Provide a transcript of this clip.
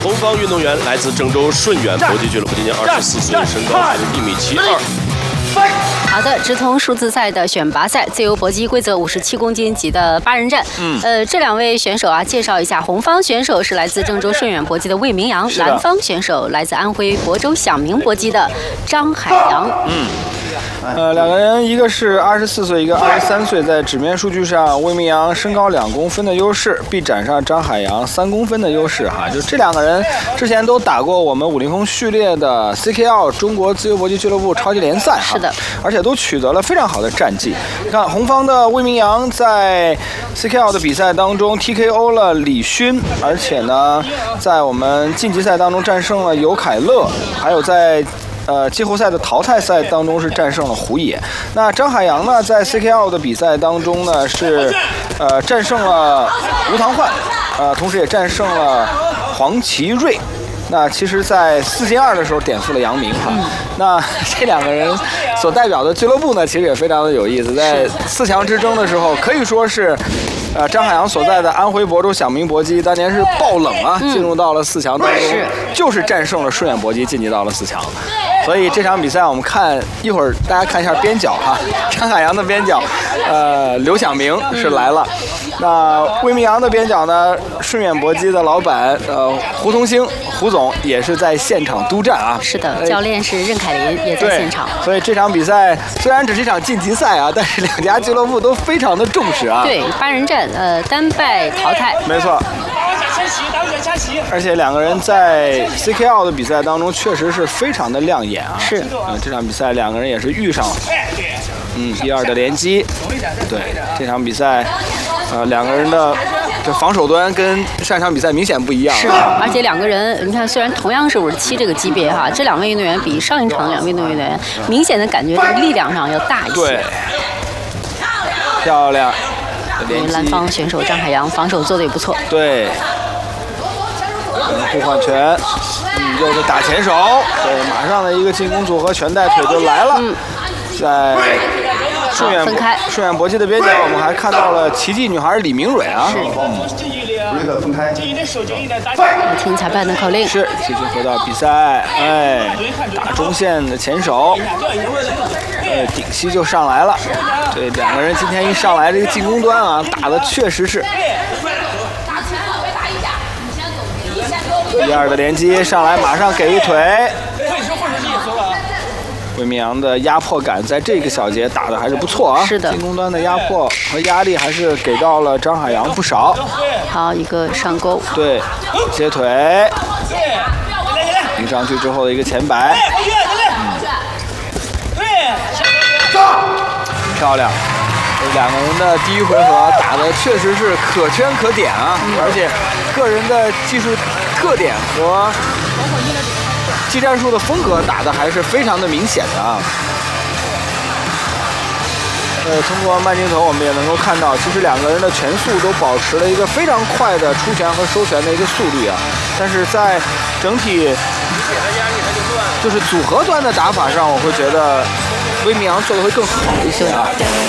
红方运动员来自郑州顺远搏击俱乐部，今年24岁，身高1.72米。 好的，直通数字赛的选拔赛，自由搏击规则57公斤级的8人战。这两位选手啊，介绍一下，红方选手是来自郑州顺远搏击的魏明阳，蓝方选手来自安徽亳州响鸣搏击的张海洋。 两个人一个是24岁，一个23岁，在纸面数据上，魏明阳身高2公分的优势，臂展上张海洋3公分的优势哈。就这两个人之前都打过我们武林风序列的 CKL 中国自由搏击俱乐部超级联赛哈， 是的， 而且都取得了非常好的战绩。你看红方的魏明阳在 CKL 的比赛当中 TKO 了李勋，而且呢，在我们晋级赛当中战胜了尤凯乐，还有在季后赛的淘汰赛当中是战胜了胡野。那张海洋呢，在 CKL 的比赛当中呢是战胜了吴唐焕，同时也战胜了黄奇瑞。那其实，在4进2的时候点覆了杨明哈。那这两个人所代表的俱乐部呢，其实也非常的有意思。在4强之争的时候，可以说是张海洋所在的安徽亳州响鸣搏击当年是爆冷啊，进入到了4强当中，就是战胜了顺远搏击晋级到了4强。所以这场比赛我们看一会儿，大家看一下边角哈，张海洋的边角，刘响明是来了。那魏明阳的边角呢，顺远搏击的老板胡同兴胡总也是在现场督战啊。 是的，教练是任凯林也在现场。 所以这场比赛虽然只是一场晋级赛啊，但是两家俱乐部都非常的重视啊。 对，8人战，单败淘汰。 没错。而且两个人在 CKL 的比赛当中确实是非常的亮眼啊。 是。 这场比赛两个人也是遇上了。1、2的连击。对，这场比赛，两个人的这防守端跟上场比赛明显不一样。 是，而且两个人，你看，虽然同样是57这个级别哈，这两位运动员比上一场两位运动员明显的感觉力量上要大一些。 对。漂亮。 蓝方选手张海洋防守做得也不错。 对。互换拳，又是打前手，对，马上的一个进攻组合，拳带腿就来了。在顺远搏击的边角，我们还看到了奇迹女孩李明蕊啊。 分开。 听裁判的口令。 是，继续回到比赛，打中线的前手，顶膝就上来了。对，两个人今天一上来，这个进攻端啊，打的确实是。1、2的连击上来，马上给一腿。魏明阳的压迫感在这个小节打得还是不错啊。 是的， 进攻端的压迫和压力还是给到了张海洋不少。 好，一个上勾。 对，接腿，顶上去之后的一个前摆。漂亮。两个人的第一回合打的确实是可圈可点啊，而且个人的技术特点和技战术的风格打的还是非常的明显的啊。通过慢镜头我们也能够看到，其实两个人的拳速都保持了一个非常快的出拳和收拳的一个速率啊，但是在整体就是组合端的打法上，我会觉得魏明阳做的会更好一些啊。